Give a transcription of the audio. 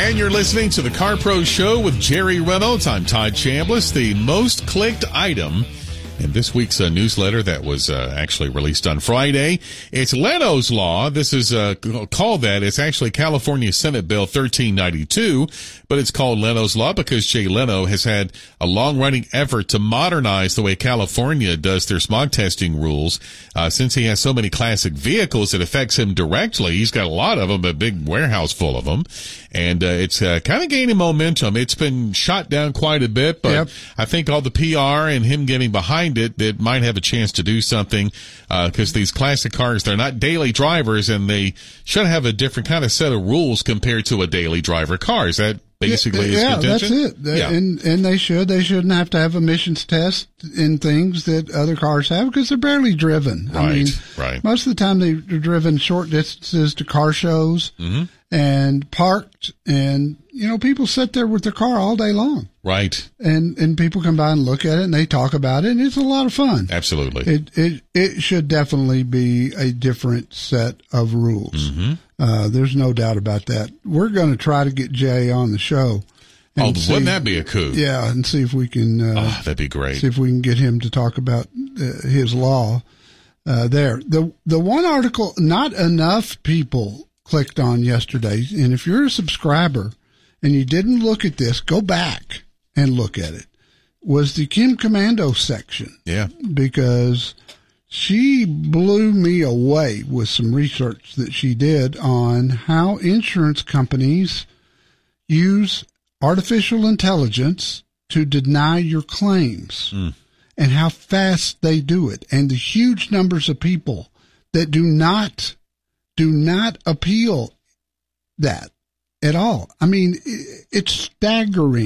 And you're listening to the Car Pro Show with Jerry Reynolds. I'm Todd Chambliss. The most clicked item in this week's newsletter that was actually released on Friday. It's Leno's Law. This is called that. It's actually California Senate Bill 1392, but it's called Leno's Law because Jay Leno has had a long-running effort to modernize the way California does their smog testing rules. Since he has so many classic vehicles, it affects him directly. He's got a lot of them, a big warehouse full of them, and it's kind of gaining momentum. It's been shot down quite a bit, but I think all the PR and him getting behind it that might have a chance to do something because these classic cars, they're not daily drivers, and they should have a different kind of set of rules compared to a daily driver car. Is that basically his contention? That's it. And they shouldn't have to have emissions tests in things that other cars have because they're barely driven. Right. Most of the time they're driven short distances to car shows and parked, and people sit there with their car all day long. Right. And people come by and look at it and they talk about it, and it's a lot of fun. Absolutely. It should definitely be a different set of rules. There's no doubt about that. We're going to try to get Jay on the show. Wouldn't that be a coup? Yeah, and see if we can. That'd be great. See if we can get him to talk about his law there. The one article not enough people clicked on yesterday, and if you're a subscriber and you didn't look at this, go back and look at it, was the Kim Komando section. Yeah. Because she blew me away with some research that she did on how insurance companies use artificial intelligence to deny your claims and how fast they do it, and the huge numbers of people that do not appeal that at all. I mean, it's staggering.